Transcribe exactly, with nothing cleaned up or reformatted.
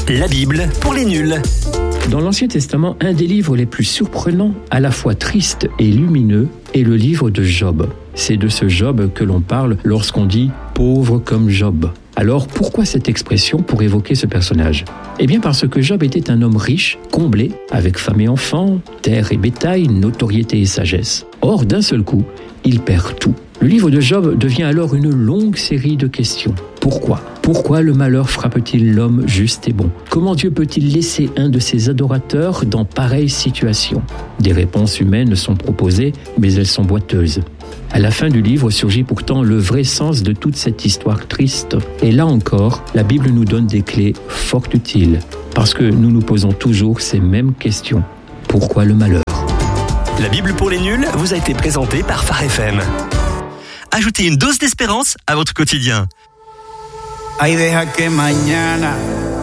La Bible pour les nuls. Dans l'Ancien Testament, un des livres les plus surprenants, à la fois triste et lumineux, est le livre de Job. C'est de ce Job que l'on parle lorsqu'on dit « pauvre comme Job ». Alors pourquoi cette expression pour évoquer ce personnage ? Eh bien parce que Job était un homme riche, comblé, avec femme et enfants, terre et bétail, notoriété et sagesse. Or, d'un seul coup, il perd tout. Le livre de Job devient alors une longue série de questions. Pourquoi ? Pourquoi le malheur frappe-t-il l'homme juste et bon ? Comment Dieu peut-il laisser un de ses adorateurs dans pareille situation ? Des réponses humaines sont proposées, mais elles sont boiteuses. À la fin du livre surgit pourtant le vrai sens de toute cette histoire triste. Et là encore, la Bible nous donne des clés fort utiles, parce que nous nous posons toujours ces mêmes questions. Pourquoi le malheur ? La Bible pour les nuls vous a été présentée par Phare F M. Ajoutez une dose d'espérance à votre quotidien. Ay, deja que mañana